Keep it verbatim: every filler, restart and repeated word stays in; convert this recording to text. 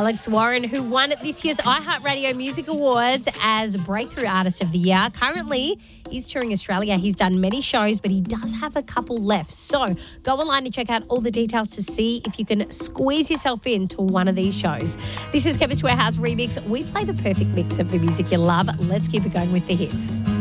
Alex Warren, who won this year's iHeartRadio Music Awards as Breakthrough Artist of the Year. Currently, he's touring Australia. He's done many shows, but he does have a couple left. So go online and check out all the details to see if you can squeeze yourself into one of these shows. This is Chemist Warehouse Remix. We play the perfect mix of the music you love. Let's keep it going with the hits.